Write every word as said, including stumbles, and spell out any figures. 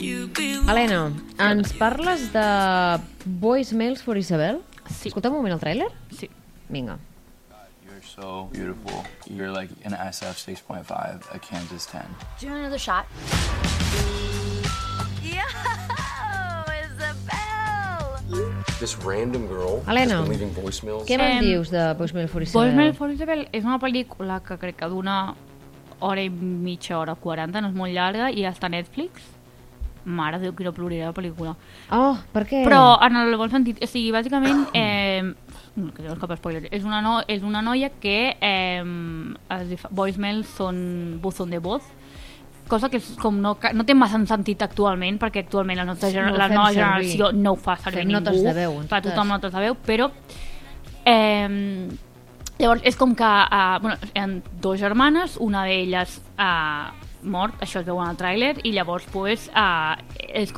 Helena, ens parles de Voicemails for Isabel? Sí. Escolta un moment el tràiler? Sí. Vinga. You're so beautiful. You're like an S F six point five, a Kansas ten. Do you want another shot? Yo, Isabel! This random girl Helena, has been leaving voicemails. què me'n Em, dius de Voicemail for Isabel? Voicemail for Isabel és una pel·lícula que crec que d'una hora i mitja, hora quaranta, no és molt llarga, i està a Netflix. Mare de Déu, quina plorera de pel·lícula. Oh, per què? Però en el bon sentit, o sigui, bàsicament, eh, no, que no és cap spoiler, és una, no, és una noia que eh, es diu, voicemails són buzón de voz, cosa que és com no, no té massa sentit actualment, perquè actualment la, nostra, No ho la fem nova servir. generació no ho fa servir Fem ningú, notes de veu, en fa tot tothom cas. notes de veu, però eh, llavors és com que eh, bueno, hi ha dues germanes, una d'elles ha mort, això es veu en el tràiler, i llavors pues, eh, és